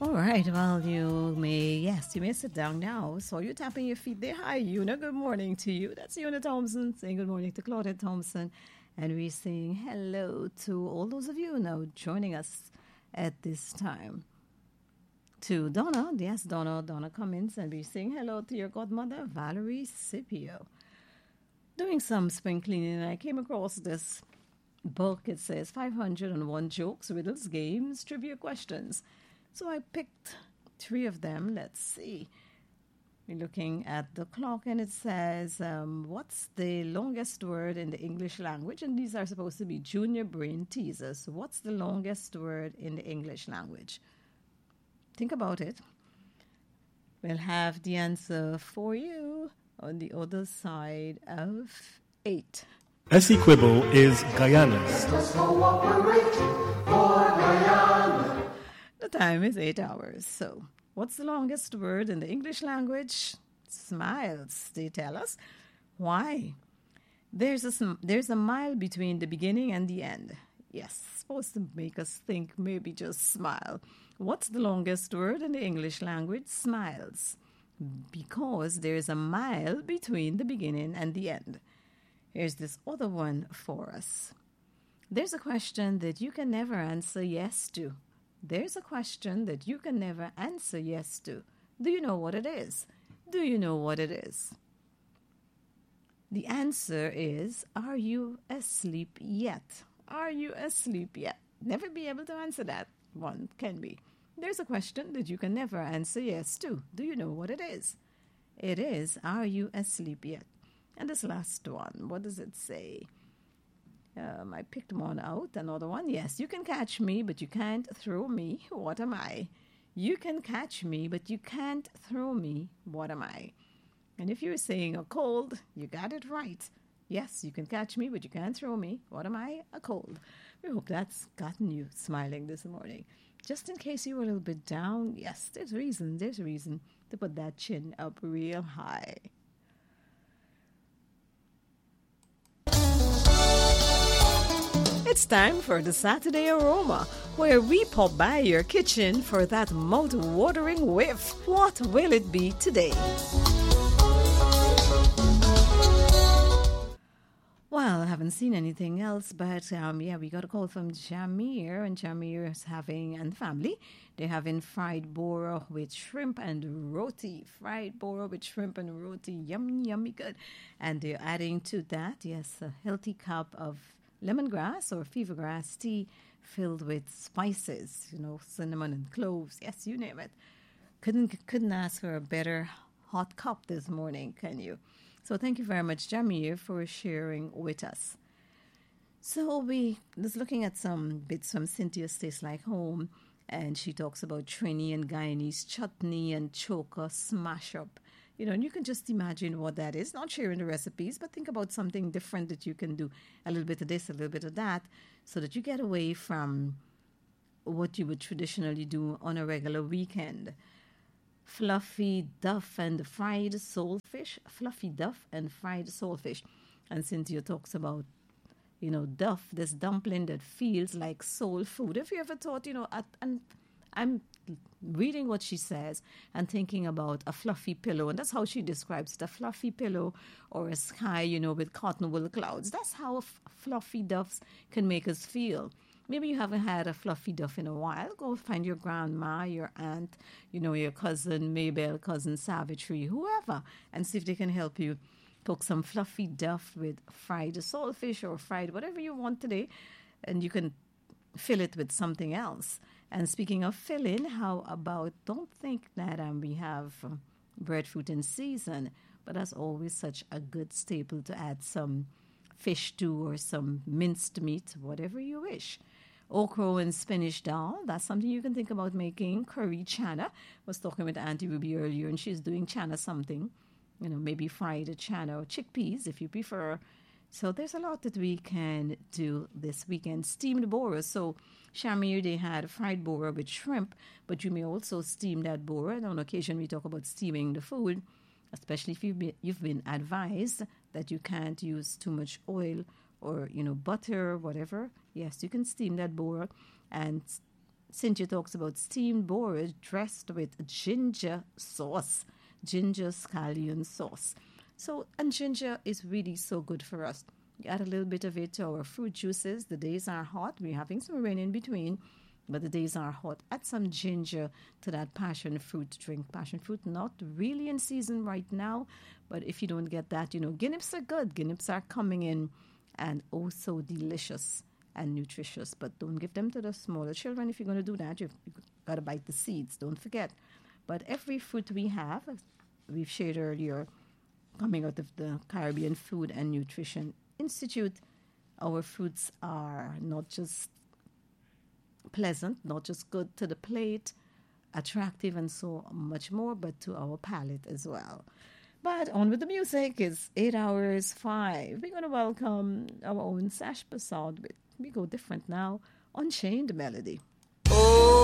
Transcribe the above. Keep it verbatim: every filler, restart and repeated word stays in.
All right, well, you may, yes, you may sit down now. So you're tapping your feet there. Hi, Una. Good morning to you. That's Una Thompson saying good morning to Claudette Thompson. And we're saying hello to all those of you now joining us at this time. To Donna, yes, Donna, Donna Cummins, and we're saying hello to your godmother, Valerie Scipio. Doing some spring cleaning, and I came across this book. It says five hundred one Jokes, Riddles, Games, Trivia Questions. So I picked three of them. Let's see. We're looking at the clock, and it says, um, what's the longest word in the English language? And these are supposed to be junior brain teasers. So what's the longest word in the English language? Think about it. We'll have the answer for you on the other side of eight. Essequibo is Guyana's. The time is eight hours. So, what's the longest word in the English language? Smiles, they tell us. Why? There's a, sm- there's a mile between the beginning and the end. Yes, supposed to make us think, maybe just smile. What's the longest word in the English language? Smiles. Because there's a mile between the beginning and the end. Here's this other one for us. There's a question that you can never answer yes to. There's a question that you can never answer yes to. Do you know what it is? Do you know what it is? The answer is, are you asleep yet? Are you asleep yet? Never be able to answer that one, can be. There's a question that you can never answer yes to. Do you know what it is? It is, are you asleep yet? And this last one, what does it say? Um, I picked one out, another one. Yes, you can catch me, but you can't throw me. What am I? You can catch me, but you can't throw me. What am I? And if you're saying a cold, you got it right. Yes, you can catch me, but you can't throw me. What am I? A cold. We hope that's gotten you smiling this morning. Just in case you were a little bit down, yes, there's reason, there's reason to put that chin up real high. It's time for the Saturday Aroma, where we pop by your kitchen for that mouth-watering whiff. What will it be today? Well, I haven't seen anything else, but um, yeah, we got a call from Jamir, and Jamir is having, and family, they're having fried boro with shrimp and roti. Fried boro with shrimp and roti, yummy, yummy good. And they're adding to that, yes, a healthy cup of lemongrass or fever grass tea filled with spices, you know, cinnamon and cloves. Yes, you name it. Couldn't couldn't ask for a better hot cup this morning, can you? So thank you very much, Jamir, for sharing with us. So we was looking at some bits from Cynthia's Taste Like Home, and she talks about Trini and Guyanese chutney and choka smash up. You know, and you can just imagine what that is. Not sharing the recipes, but think about something different that you can do. A little bit of this, a little bit of that, so that you get away from what you would traditionally do on a regular weekend. Fluffy duff and fried soulfish. Fluffy duff and fried soulfish. And Cynthia talks about, you know, duff, this dumpling that feels like soul food. If you ever thought, you know, at, and I'm reading what she says and thinking about a fluffy pillow, and that's how she describes it, a fluffy pillow or a sky, you know, with cotton wool clouds. That's how f- fluffy duffs can make us feel. Maybe you haven't had a fluffy duff in a while. Go find your grandma, your aunt, you know, your cousin Mabel, cousin Savitri, whoever, and see if they can help you cook some fluffy duff with fried saltfish or fried whatever you want today, and you can fill it with something else. And speaking of filling, how about, don't think that um, we have um, breadfruit in season, but that's always such a good staple to add some fish to or some minced meat, whatever you wish. Okra and spinach dal, that's something you can think about making. Curry chana. I was talking with Auntie Ruby earlier, and she's doing chana something. You know, maybe fried chana or chickpeas if you prefer. So there's a lot that we can do this weekend. Steamed boro. So Shamir, they had fried boro with shrimp, but you may also steam that boro. And on occasion, we talk about steaming the food, especially if you've been, you've been advised that you can't use too much oil or, you know, butter, whatever. Yes, you can steam that boro and Cynthia talks about steamed borage dressed with ginger sauce, ginger scallion sauce. So, and ginger is really so good for us. You add a little bit of it to our fruit juices. The days are hot. We're having some rain in between, but the days are hot. Add some ginger to that passion fruit drink. Passion fruit, not really in season right now, but if you don't get that, you know, guineps are good. Guineps are coming in and oh so delicious and nutritious, but don't give them to the smaller children. If you're going to do that, you've, you've got to bite the seeds, don't forget. But every fruit we have, as we've shared earlier, coming out of the Caribbean Food and Nutrition Institute, our fruits are not just pleasant, not just good to the plate, attractive and so much more, but to our palate as well. But on with the music. It's eight hours five. We're going to welcome our own Sash Bassard with We Go Different now, Unchained Melody.